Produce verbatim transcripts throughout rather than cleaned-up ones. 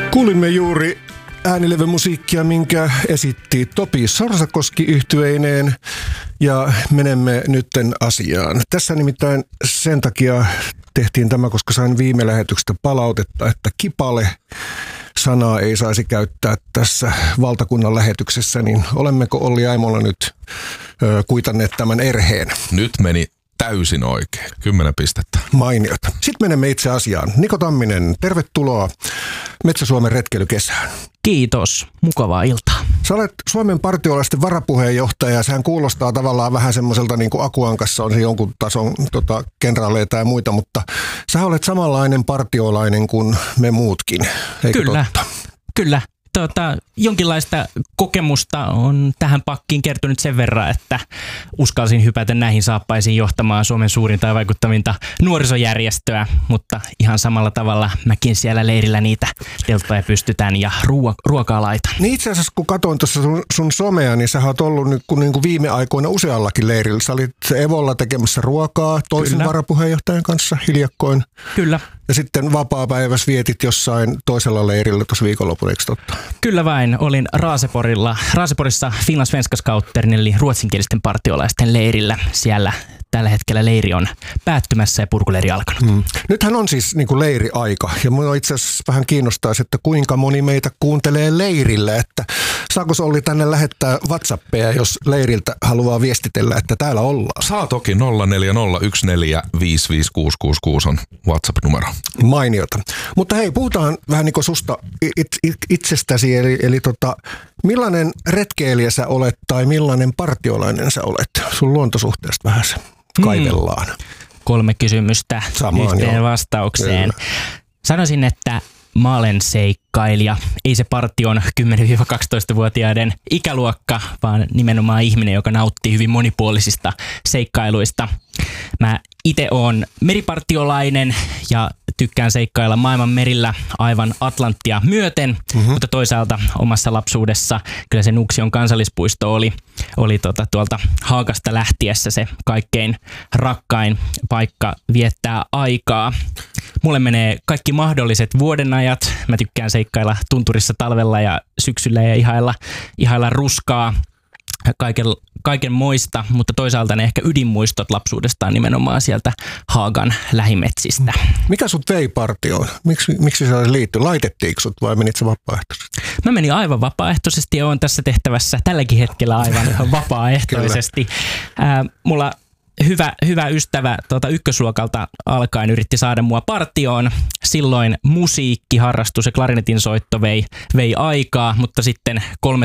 Kuulimme juuri äänilevymusiikkia, minkä esitti Topi Sorsakoski yhtyeineen, ja menemme nytten asiaan. Tässä nimittäin sen takia tehtiin tämä, koska sain viime lähetyksestä palautetta, että kipale sanaa ei saisi käyttää tässä valtakunnan lähetyksessä, niin olemmeko Olli Aimola nyt ö, kuitanneet tämän erheen? Nyt meni täysin oikein. Kymmenen pistettä. Mainiota. Sitten menemme itse asiaan. Niko Tamminen, tervetuloa Metsä-Suomen retkeilykesään. Kiitos. Mukavaa iltaa. Sä olet Suomen partiolaisten varapuheenjohtaja, ja sehän kuulostaa tavallaan vähän semmoiselta niin kuin Akuankassa on se jonkun tason tota, kenraaleita ja muita, mutta sä olet samanlainen partiolainen kuin me muutkin, eikö Kyllä. totta? Kyllä. Tota, jonkinlaista kokemusta on tähän pakkiin kertynyt sen verran, että uskalsin hypätä näihin saappaisiin johtamaan Suomen suurinta ja vaikuttavinta nuorisojärjestöä, mutta ihan samalla tavalla mäkin siellä leirillä niitä telttoja pystytään ja ruo- ruokaa laitan. Niin itse asiassa kun katsoin tuossa sun, sun somea, niin sä oot ollut nyt kun, niin kuin viime aikoina useallakin leirillä. Sä olit Evolla tekemässä ruokaa toisen Kyllä. varapuheenjohtajan kanssa hiljakkoin. Kyllä. Ja sitten vapaapäivässä vietit jossain toisella leirillä tuossa viikonlopun, eikö totta? Kyllä vain. Olin Raaseporilla, Raaseporissa Finland Svenska Scouterin eli ruotsinkielisten partiolaisten leirillä. Siellä tällä hetkellä leiri on päättymässä ja purkuleiri alkanut. Hmm. Nythän on siis niin kuin leiriaika, ja minua itse asiassa vähän kiinnostaisi, että kuinka moni meitä kuuntelee leirillä, että saako Olli tänne lähettää WhatsAppia, jos leiriltä haluaa viestitellä, että täällä ollaan? Saa toki nolla neljä nolla yksi neljä viisi viisi kuusi kuusi kuusi on WhatsApp-numero. Mainiota. Mutta hei, puhutaan vähän niin kuin susta it, it, itsestäsi, eli, eli tota, millainen retkeilijä sä olet tai millainen partiolainen sä olet? Sun luontosuhteesta vähän se kaivellaan. Hmm. Kolme kysymystä Samaan, yhteen joo. vastaukseen. Kyllä. Sanoisin, että mä olen seikkailija. Ei se partion kymmenen-kaksitoista-vuotiaiden ikäluokka, vaan nimenomaan ihminen, joka nauttii hyvin monipuolisista seikkailuista. Mä itse oon meripartiolainen ja tykkään seikkailla maailman merillä aivan Atlanttia myöten, mm-hmm. mutta toisaalta omassa lapsuudessa kyllä se Nuuksion kansallispuisto oli, oli tota tuolta Haagasta lähtiessä se kaikkein rakkain paikka viettää aikaa. Mulle menee kaikki mahdolliset vuodenajat. Mä tykkään seikkailla tunturissa talvella ja syksyllä ja ihailla, ihailla ruskaa. Kaiken, kaiken moista, mutta toisaalta ne ehkä ydinmuistot lapsuudestaan nimenomaan sieltä Haagan lähimetsistä. Mikä sut vei partioon? Miksi, miksi sä liittyi? Laitettiinko sut vai menit sä vapaaehtoisesti? Mä menin aivan vapaaehtoisesti ja oon tässä tehtävässä tälläkin hetkellä aivan vapaaehtoisesti. Ää, mulla Hyvä, hyvä ystävä tuota ykkösluokalta alkaen yritti saada mua partioon. Silloin musiikkiharrastus ja klarinetin soitto vei, vei aikaa, mutta sitten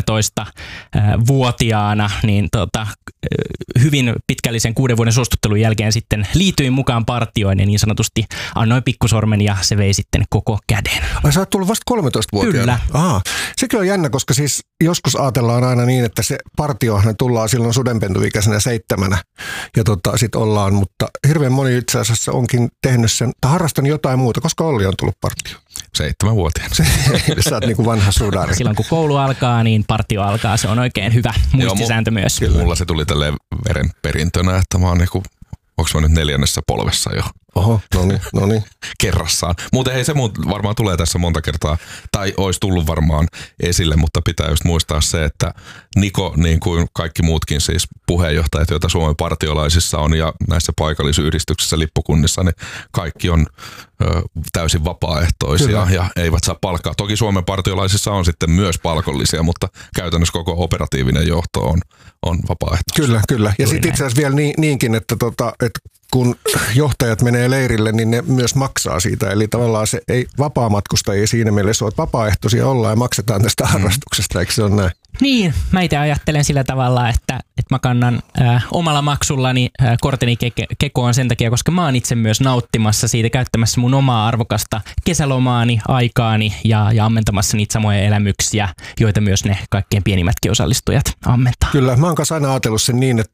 kolmetoistavuotiaana niin tota, hyvin pitkällisen kuuden vuoden suostuttelun jälkeen sitten liityin mukaan partioon ja niin sanotusti annoin pikkusormen ja se vei sitten koko käden. Ai sä oot tullut vasta kolmetoistavuotiaana? Kyllä. Aha. Sekin on jännä, koska siis joskus ajatellaan aina niin, että se partiohan tullaan silloin sudenpentuikäisenä seitsemänä ja tota, sitten ollaan, mutta hirveän moni itse asiassa onkin tehnyt sen, tai harrastanut jotain muuta, koska Olli on tullut partioon. Seitsemänvuotiaana. Sä oot niin kuin vanha sudari. Silloin kun koulu alkaa, niin partio alkaa. Se on oikein hyvä muistisääntö Joo, myös. Kyllä. Mulla se tuli tälleen verenperintönä, että mä oon niinku, onko mä nyt neljännessä polvessa jo? Oho, no niin, no niin. Kerrassaan. Muuten ei se muut varmaan tulee tässä monta kertaa, tai olisi tullut varmaan esille, mutta pitää just muistaa se, että Niko, niin kuin kaikki muutkin siis puheenjohtajat, joita Suomen partiolaisissa on ja näissä paikallisyhdistyksissä, lippukunnissa, niin kaikki on ö, täysin vapaaehtoisia Kyllä. ja eivät saa palkkaa. Toki Suomen partiolaisissa on sitten myös palkollisia, mutta käytännössä koko operatiivinen johto on, on vapaaehtoisia. Kyllä, kyllä. Ja sitten itse asiassa vielä niin, niinkin, että, tota, että kun johtajat menee leirille, niin ne myös maksaa siitä. Eli tavallaan se ei vapaamatkustajia siinä mielessä ole, että vapaaehtoisia ollaan ja maksetaan tästä harrastuksesta, eikö se ole näin? Niin, mä itse ajattelen sillä tavalla, että, että mä kannan äh, omalla maksullani äh, korteni keke, kekoon sen takia, koska mä oon itse myös nauttimassa siitä, käyttämässä mun omaa arvokasta kesälomaani, aikaani ja, ja ammentamassa niitä samoja elämyksiä, joita myös ne kaikkein pienimmätkin osallistujat ammentaa. Kyllä, mä oon kanssa aina ajatellut sen niin, että, että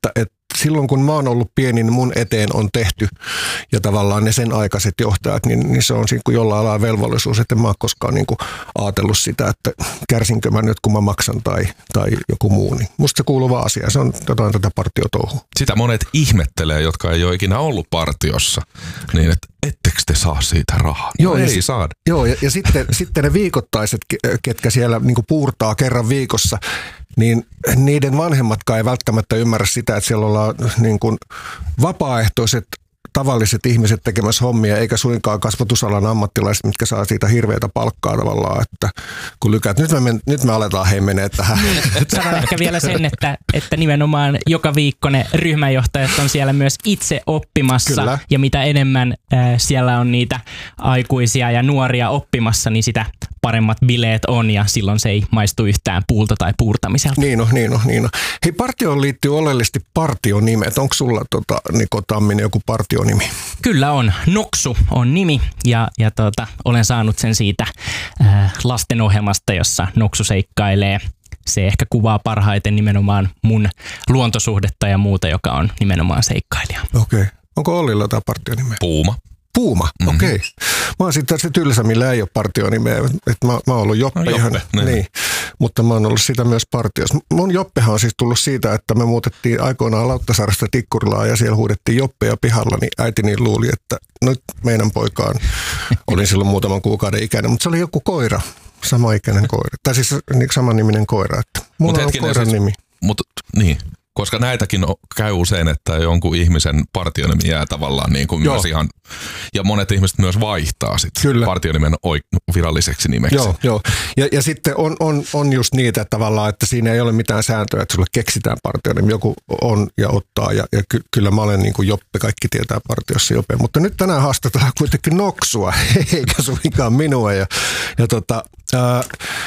silloin kun mä oon ollut pieni, niin mun eteen on tehty ja tavallaan ne sen aikaiset johtajat, niin, niin se on siinä kuin jollain lailla velvollisuus, että en mä oon koskaan niin kuin ajatellut sitä, että kärsinkö mä nyt kun mä maksan tai, tai joku muu. Niin musta se kuuluva asia, se on jotain tätä partiotouhua. Sitä monet ihmettelee, jotka ei ole ikinä ollut partiossa, niin että ettekö te saa siitä rahaa? Joo, no, ei sit, saada. Joo, ja, ja sitten, sitten ne viikoittaiset, ketkä siellä niin kuin puurtaa kerran viikossa, niin niiden vanhemmatkaan ei välttämättä ymmärrä sitä, että siellä ollaan niin kuin vapaaehtoiset tavalliset ihmiset tekemässä hommia, eikä suinkaan kasvatusalan ammattilaiset, mitkä saa siitä hirveätä palkkaa tavallaan, että kun lykäät, nyt me, men, nyt me aletaan hei menee tähän. Sanon ehkä vielä sen, että, että nimenomaan joka viikko ne ryhmänjohtajat on siellä myös itse oppimassa. Kyllä. Ja mitä enemmän äh, siellä on niitä aikuisia ja nuoria oppimassa, niin sitä paremmat bileet on ja silloin se ei maistu yhtään puulta tai puurtamiselta. Niin on, niin on, niin on. Hei, partioon liittyy oleellisesti partionimet. Onko sulla tota, Niko Tamminen joku partionimi? Kyllä on. Noksu on nimi ja, ja tota, olen saanut sen siitä äh, lastenohjelmasta, jossa Noksu seikkailee. Se ehkä kuvaa parhaiten nimenomaan mun luontosuhdetta ja muuta, joka on nimenomaan seikkailija. Okei. Okay. Onko Ollilla jotain partionimeä? Puuma. Puuma, mm-hmm. okei. Okay. Mä oon sitten se tylsä, millä ei ole partionimeä. Että mä, mä oon ollut Joppe, no, ihan, Joppe niin. Mutta mä oon ollut sitä myös partiossa. Mun Joppehan on siis tullut siitä, että me muutettiin aikoinaan Lauttasaaresta Tikkurilaan ja siellä huudettiin Joppeja pihalla, niin äitini luuli, että nyt meidän poikaan, olin silloin muutaman kuukauden ikäinen, mutta se oli joku koira, sama ikäinen koira. Tai siis saman niminen koira, että mulla Mut on koiran siis, nimi. Mutta niin. Koska näitäkin käy usein, että jonkun ihmisen partionimi jää tavallaan niin kuin myös ihan, ja monet ihmiset myös vaihtaa sitten partionimen viralliseksi nimeksi. Joo, joo. Ja, ja sitten on, on, on just niitä että tavallaan, että siinä ei ole mitään sääntöä, että sulle keksitään partionimi. Joku on ja ottaa, ja, ja ky, kyllä mä olen niin kuin Joppe, kaikki tietää partiossa Joppe. Mutta nyt tänään haastetaan kuitenkin Noksua, eikä suinkaan minua. Ja, ja tota... Ää,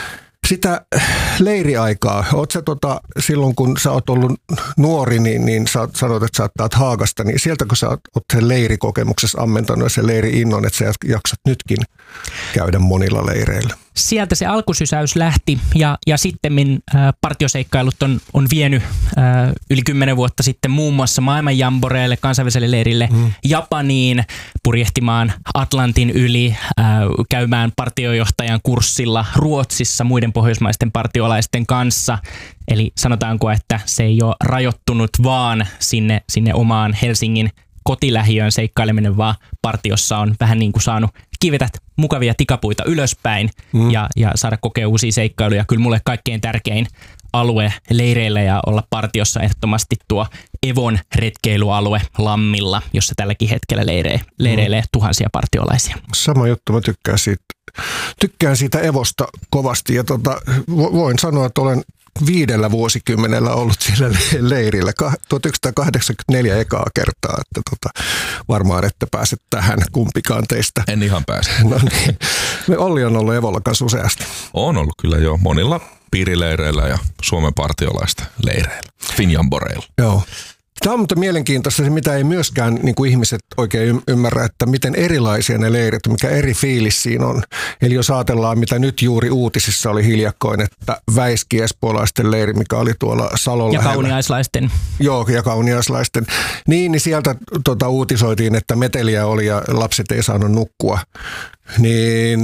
Sitä leiriaikaa, oot sä tota, silloin kun sä oot ollut nuori, niin, niin sä sanot, että sä oot Haagasta, niin sieltä kun sä oot, oot sen leirikokemuksessa ammentanut ja sen leiri-innon, että sä jaksat nytkin käydä monilla leireillä. Sieltä se alkusysäys lähti ja, ja sitten äh, partioseikkailut on, on vienyt äh, yli kymmenen vuotta sitten muun muassa maailman jamboreelle, kansainväliselle leirille, mm. Japaniin, purjehtimaan Atlantin yli, äh, käymään partiojohtajan kurssilla Ruotsissa muiden pohjoismaisten partiolaisten kanssa. Eli sanotaanko, että se ei ole rajoittunut vaan sinne, sinne omaan Helsingin kotilähiöön seikkaileminen, vaan partiossa on vähän niin kuin saanut kivetä mukavia tikapuita ylöspäin mm. ja, ja saada kokea uusia seikkailuja. Kyllä mulle kaikkein tärkein alue leireillä ja olla partiossa ehdottomasti tuo Evon retkeilyalue Lammilla, jossa tälläkin hetkellä leiree, leireilee mm. tuhansia partiolaisia. Sama juttu, mä tykkään siitä, tykkään siitä Evosta kovasti ja tota, voin sanoa, että olen viidellä vuosikymmenellä ollut siellä leirillä. tuhatyhdeksänsataakahdeksankymmentäneljä ekaa kertaa, että tota, varmaan ette pääse tähän kumpikaan teistä. En ihan pääse. No niin. Me Olli on ollut Evolla kanssa useasti. On ollut kyllä jo monilla piirileireillä ja Suomen partiolaista leireillä, Finjamboreilla. Joo. Tämä on mutta mielenkiintoista, mitä ei myöskään niin kuin ihmiset oikein ymmärrä, että miten erilaisia ne leirit, mikä eri fiilis siinä on. Eli jos ajatellaan, mitä nyt juuri uutisissa oli hiljakkoin, että Väiski espoolaisten leiri, mikä oli tuolla Salon ja lähellä. kauniaislaisten. Joo, ja kauniaislaisten. Niin, niin sieltä tota, uutisoitiin, että meteliä oli ja lapset ei saanut nukkua. Niin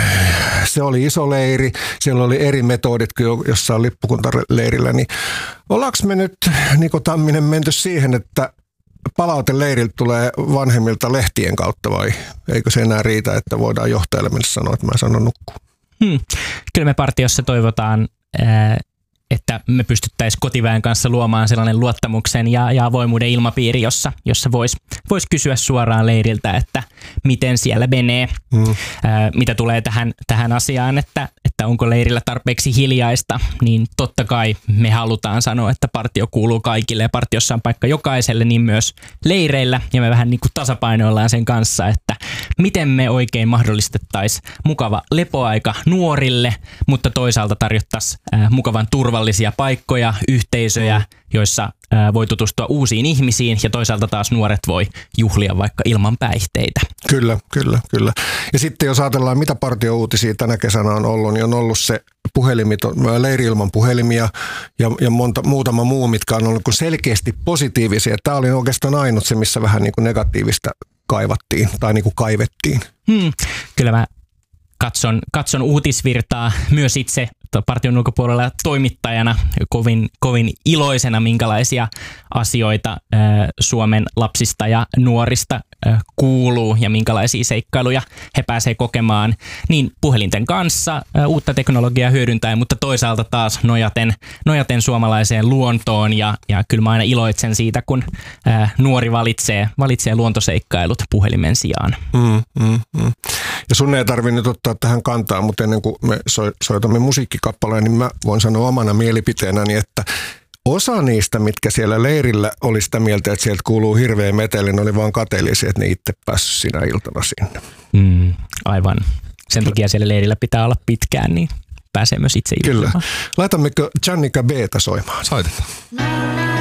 se oli iso leiri, siellä oli eri metodit kuin jossain lippukuntaleirillä, niin ollaanko me nyt, Niko Tamminen, menty siihen, että palaute leiriltä tulee vanhemmilta lehtien kautta vai eikö se enää riitä, että voidaan johtajalle mennä sanoa, että mä en sano nukkua? Hmm. Kyllä me partiossa toivotaan, ää, että me pystyttäisiin kotiväen kanssa luomaan sellainen luottamuksen ja, ja avoimuuden ilmapiiri, jossa, jossa voisi vois kysyä suoraan leiriltä, että miten siellä menee, mm. ää, mitä tulee tähän, tähän asiaan, että, että onko leirillä tarpeeksi hiljaista, niin totta kai me halutaan sanoa, että partio kuuluu kaikille ja partiossa on paikka jokaiselle, niin myös leireillä ja me vähän niin kuin tasapainoillaan sen kanssa, että miten me oikein mahdollistettaisiin mukava lepoaika nuorille, mutta toisaalta tarjottaisiin ää, mukavan turvallisia paikkoja, yhteisöjä, joissa ää, voi tutustua uusiin ihmisiin ja toisaalta taas nuoret voi juhlia vaikka ilman päihteitä. Kyllä, kyllä, kyllä. Ja sitten jos ajatellaan, mitä partiouutisia tänä kesänä on ollut, niin on ollut se puhelimit, leiri ilman puhelimia ja, ja monta, muutama muu, mitkä on ollut selkeästi positiivisia. Tämä oli oikeastaan ainut se, missä vähän niin kuin negatiivista kaivattiin tai niin kuin kaivettiin. Hmm, kyllä mä katson, katson uutisvirtaa myös itse partion ulkopuolella toimittajana kovin, kovin iloisena, minkälaisia asioita äh, Suomen lapsista ja nuorista äh, kuuluu ja minkälaisia seikkailuja he pääsee kokemaan niin puhelinten kanssa äh, uutta teknologiaa hyödyntäen, mutta toisaalta taas nojaten, nojaten suomalaiseen luontoon ja, ja kyllä mä aina iloitsen siitä, kun äh, nuori valitsee, valitsee luontoseikkailut puhelimen sijaan. Mm, mm, mm. Ja sun ei tarvitse nyt ottaa tähän kantaa, mutta ennen kuin me soitamme musiikkikappaleen, niin mä voin sanoa omana mielipiteenäni, että osa niistä, mitkä siellä leirillä oli sitä mieltä, että sieltä kuuluu hirveä meteli, ne oli vaan kateellisia, että ne itse päässyt sinä iltana sinne. Mm, aivan. Sen takia siellä leirillä pitää olla pitkään, niin pääsee myös itse iltana. Kyllä. Laitammeko Jannika B:tä soimaan? Soitetaan.